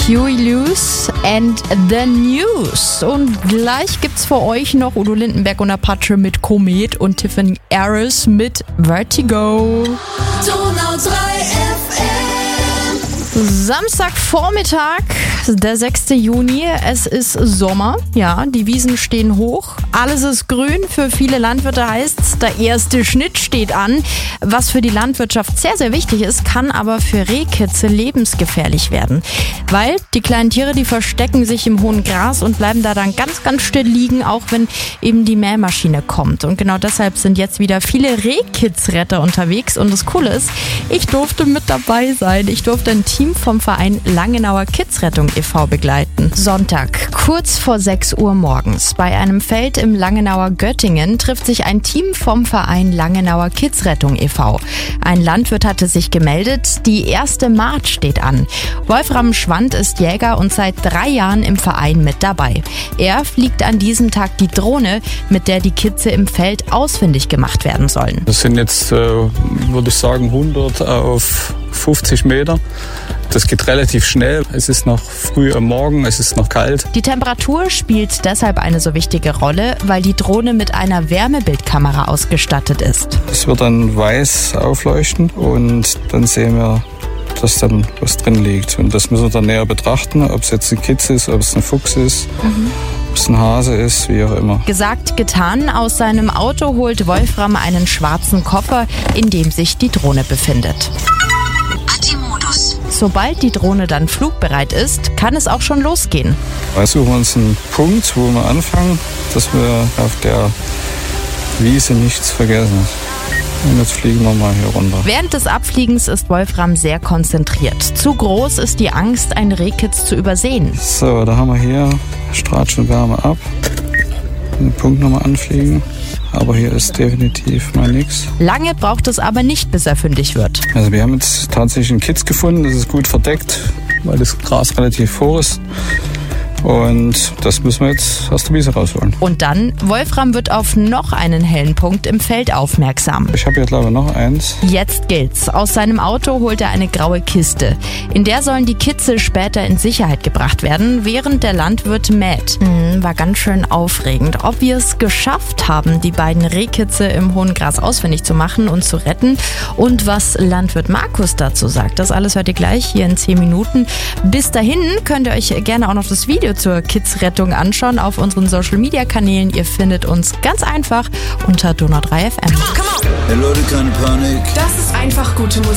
Huey Lewis and the News. Und gleich gibt's für euch noch Udo Lindenberg und Apache mit Komet und Tiffany Harris mit Vertigo. Donau 3 FM. Samstagvormittag, der 6. Juni. Es ist Sommer. Ja, die Wiesen stehen hoch. Alles ist grün. Für viele Landwirte heißt's, der erste Schnitt steht an. Was für die Landwirtschaft sehr, sehr wichtig ist, kann aber für Rehkitze lebensgefährlich werden. Weil die kleinen Tiere, die verstecken sich im hohen Gras und bleiben da dann ganz, ganz still liegen, auch wenn eben die Mähmaschine kommt. Und genau deshalb sind jetzt wieder viele Rehkitzretter unterwegs. Und das Coole ist, ich durfte mit dabei sein. Ich durfte ein Team vom Verein Langenauer Kitzrettung e.V. begleiten. Sonntag, kurz vor 6 Uhr morgens, bei einem Feld im Langenauer Göttingen trifft sich ein Team vom Verein Langenauer Kitzrettung e.V. Ein Landwirt hatte sich gemeldet, die erste Mahd steht an. Wolfram Schwand ist Jäger und seit 3 Jahren im Verein mit dabei. Er fliegt an diesem Tag die Drohne, mit der die Kitze im Feld ausfindig gemacht werden sollen. Das sind jetzt, würde ich sagen, 100 auf 50 Meter. Das geht relativ schnell. Es ist noch früh am Morgen, es ist noch kalt. Die Temperatur spielt deshalb eine so wichtige Rolle, weil die Drohne mit einer Wärmebildkamera ausgestattet ist. Es wird dann weiß aufleuchten und dann sehen wir, dass dann was drin liegt. Und das müssen wir dann näher betrachten, ob es jetzt eine Kitze ist, ob es ein Fuchs ist. Ob es ein Hase ist, wie auch immer. Gesagt, getan. Aus seinem Auto holt Wolfram einen schwarzen Koffer, in dem sich die Drohne befindet. Sobald die Drohne dann flugbereit ist, kann es auch schon losgehen. Wir suchen uns einen Punkt, wo wir anfangen, dass wir auf der Wiese nichts vergessen. Und jetzt fliegen wir mal hier runter. Während des Abfliegens ist Wolfram sehr konzentriert. Zu groß ist die Angst, einen Rehkitz zu übersehen. So, da haben wir hier, strahlt schon Wärme ab. Den Punkt nochmal anfliegen. Aber hier ist definitiv mal nichts. Lange braucht es aber nicht, bis er fündig wird. Also wir haben jetzt tatsächlich einen Kitz gefunden, das ist gut verdeckt, weil das Gras relativ hoch ist. Und das müssen wir jetzt aus der Wiese rausholen. Und dann, Wolfram wird auf noch einen hellen Punkt im Feld aufmerksam. Ich habe hier, glaube ich, noch eins. Jetzt gilt's. Aus seinem Auto holt er eine graue Kiste. In der sollen die Kitze später in Sicherheit gebracht werden, während der Landwirt mäht. War ganz schön aufregend. Ob wir es geschafft haben, die beiden Rehkitze im hohen Gras ausfindig zu machen und zu retten und was Landwirt Markus dazu sagt, das alles hört ihr gleich hier in 10 Minuten. Bis dahin könnt ihr euch gerne auch noch das Video zur Kitzrettung anschauen auf unseren Social-Media-Kanälen. Ihr findet uns ganz einfach unter Donau 3 FM. Hey Leute, keine Panik. Das ist einfach gute Musik.